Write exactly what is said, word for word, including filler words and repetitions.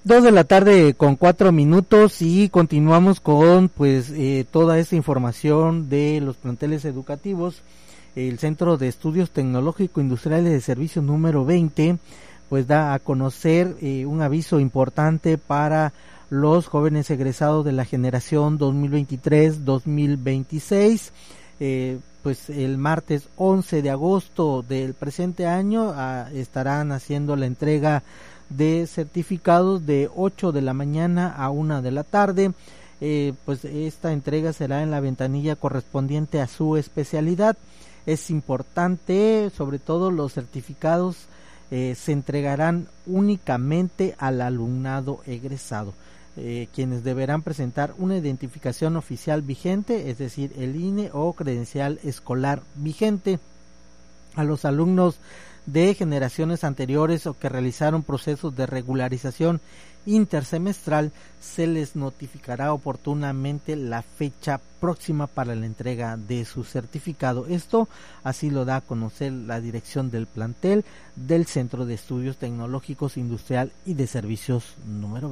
Dos de la tarde con cuatro minutos y continuamos con pues eh, toda esta información de los planteles educativos. El Centro de Estudios Tecnológico Industriales de Servicio número veinte pues da a conocer eh, un aviso importante para los jóvenes egresados de la generación dos mil veintitrés dos mil veintiséis. Eh, pues el martes once de agosto del presente año ah, estarán haciendo la entrega de certificados de ocho de la mañana a una de la tarde. Eh, pues esta entrega será en la ventanilla correspondiente a su especialidad. Es importante, sobre todo los certificados eh, se entregarán únicamente al alumnado egresado, eh, quienes deberán presentar una identificación oficial vigente, es decir, el I N E o credencial escolar vigente. A los alumnos de generaciones anteriores o que realizaron procesos de regularización intersemestral se les notificará oportunamente la fecha próxima para la entrega de su certificado. Esto así lo da a conocer la dirección del plantel del Centro de Estudios Tecnológicos Industrial y de Servicios número veinte.